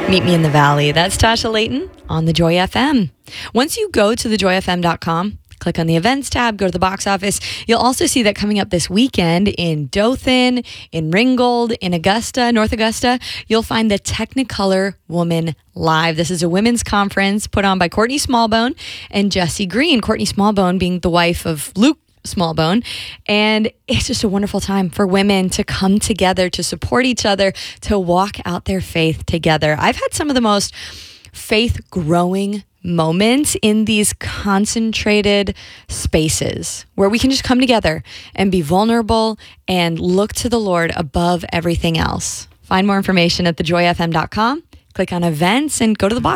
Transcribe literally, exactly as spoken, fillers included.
Meet me in the valley. That's Tasha Layton on the Joy F M. Once you go to the joy f m dot com, click on the events tab, go to the box office. You'll also see that coming up this weekend in Dothan, in Ringgold, in Augusta, North Augusta, you'll find the Technicolor Woman Live. This is a women's conference put on by Courtney Smallbone and Jessie Green. Courtney Smallbone being the wife of Luke Smallbone. And it's just a wonderful time for women to come together, to support each other, to walk out their faith together. I've had some of the most faith-growing moments in these concentrated spaces where we can just come together and be vulnerable and look to the Lord above everything else. Find more information at the joy f m dot com. Click on events and go to the box.